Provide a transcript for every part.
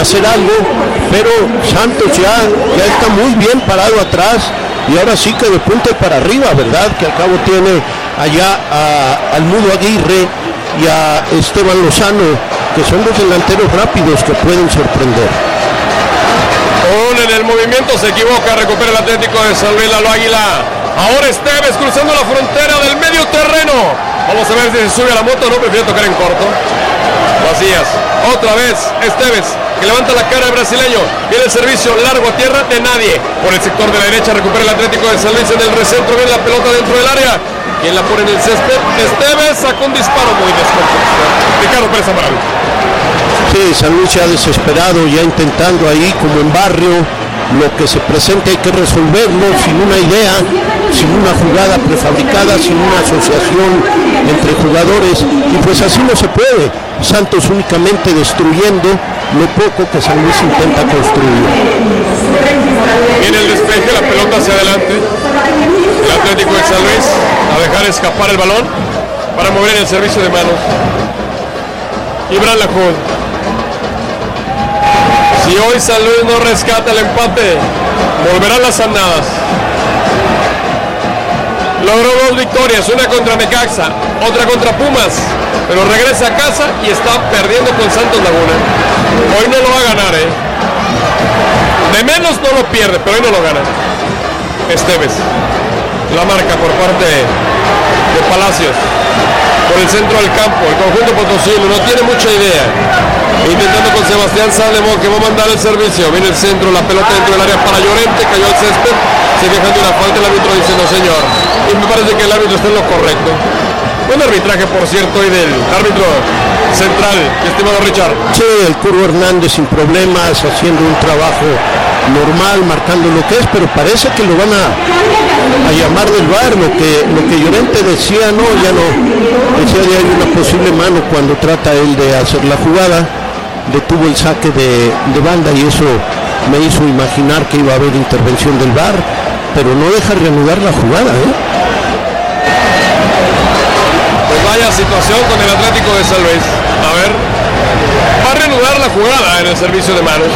hacer algo, pero Santos ya está muy bien parado atrás y ahora sí que de punta y para arriba, ¿verdad? Que al cabo tiene allá al Mudo Aguirre y a Esteban Lozano, que son los delanteros rápidos que pueden sorprender. En el movimiento se equivoca, recupera el Atlético de San Luis, Lalo Águila. Ahora Esteves cruzando la frontera del medio terreno. Vamos a ver si se sube a la moto, no, prefiere tocar en corto. Vacías, otra vez Esteves, que levanta la cara al brasileño. Viene el servicio largo a tierra de nadie. Por el sector de la derecha recupera el Atlético de San Luis en el recentro. Viene la pelota dentro del área. ¿Quién la pone en el césped? Esteves sacó un disparo muy descompuesto. Ricardo Pérez Amaral. Sí, San Luis ya desesperado, ya intentando ahí como en barrio, lo que se presente hay que resolverlo sin una idea, sin una jugada prefabricada, sin una asociación entre jugadores, y pues así no se puede. Santos únicamente destruyendo lo poco que San Luis intenta construir. Viene el despeje, la pelota hacia adelante. El Atlético de San Luis a dejar escapar el balón para mover en el servicio de manos. Ibran Lajud. Si hoy San Luis no rescata el empate, volverán las andadas. Logró 2 victorias, una contra Necaxa, otra contra Pumas, pero regresa a casa y está perdiendo con Santos Laguna. Hoy no lo va a ganar, de menos no lo pierde, pero hoy no lo gana. Esteves, la marca por parte de Palacios, por el centro del campo, el conjunto potosino no tiene mucha idea. Intentando con Sebastián Salomón, que va a mandar el servicio. Viene el centro, la pelota dentro del área para Llorente, cayó al césped, se quejan de una falta, el árbitro dice no señor. Y me parece que el árbitro está en lo correcto. Buen arbitraje, por cierto, hoy del árbitro central, estimado Richard. Sí, el Curro Hernández sin problemas, haciendo un trabajo normal, marcando lo que es, pero parece que lo van a llamar del VAR, lo que Llorente decía, no, ya no, decía que hay una posible mano cuando trata él de hacer la jugada, detuvo el saque de banda y eso me hizo imaginar que iba a haber intervención del VAR, pero no deja reanudar la jugada, Pues vaya situación con el Atlético de San Luis. A ver, va a reanudar la jugada en el servicio de manos.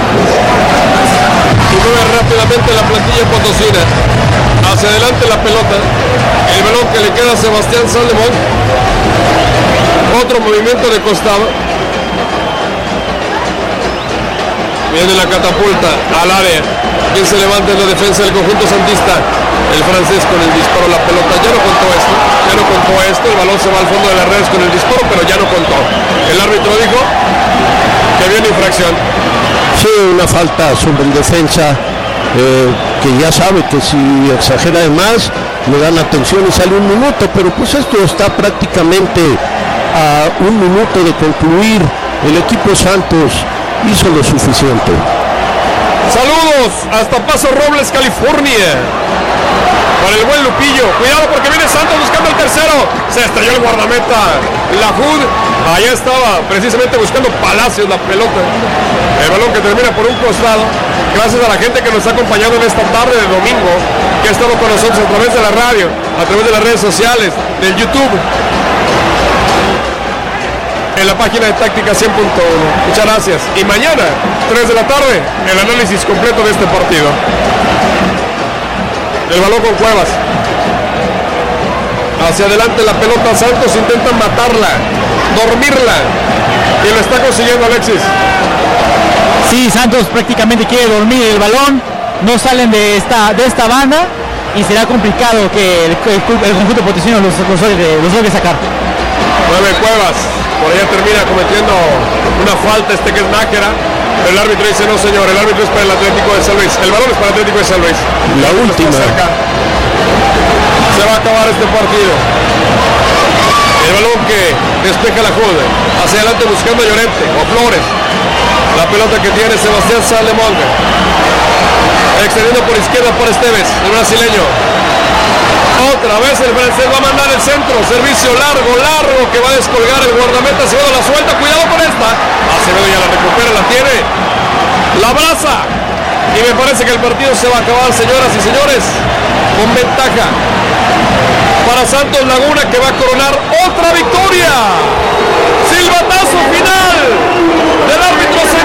Y mueve rápidamente la plantilla potosina. Hacia adelante la pelota. El balón que le queda a Sebastián Salomón. Otro movimiento de costado. Viene la catapulta al área. Quien se levanta en la defensa del conjunto santista. El francés con el disparo, la pelota. Ya no contó esto. El balón se va al fondo de las redes con el disparo, pero ya no contó. El árbitro dijo que viene infracción. Sí, una falta sobre el defensa, que ya sabe que si exagera de más le dan atención y sale 1 minuto, pero pues esto está prácticamente a 1 minuto de concluir. El equipo Santos hizo lo suficiente. Saludos hasta Paso Robles, California, para el buen Lupillo. Cuidado porque viene Santos buscando el tercero. Se estrelló el guardameta Lajud. Allá estaba precisamente buscando Palacios la pelota. El balón que termina por un costado. Gracias a la gente que nos ha acompañado en esta tarde de domingo, que ha estado con nosotros a través de la radio, a través de las redes sociales, del YouTube, en la página de Táctica 100.1. Muchas gracias. Y mañana, 3 de la tarde, el análisis completo de este partido. El balón con Cuevas. Hacia adelante la pelota. Santos intenta matarla, dormirla, y lo está consiguiendo Alexis. Sí, Santos prácticamente quiere dormir el balón. No salen de esta banda y será complicado que el conjunto potosino los logre sacar. 9 Cuevas. Por allá termina cometiendo una falta que es Nájera. El árbitro dice no señor, el árbitro es para el Atlético de San Luis. El balón es para el Atlético de San Luis. La última. Se va a acabar este partido. El balón que despeja la jugada. Hacia adelante buscando a Llorente o Flores. La pelota que tiene Sebastián Salomón. Extendiendo por izquierda por Esteves, el brasileño. Otra vez el francés va a mandar el centro. Servicio largo que va a descolgar el guardameta. Acevedo la suelta. Cuidado con esta. Acevedo ya la recupera, la tiene. La abraza. Y me parece que el partido se va a acabar, señoras y señores, con ventaja para Santos Laguna, que va a coronar otra victoria. Silbatazo final del árbitro.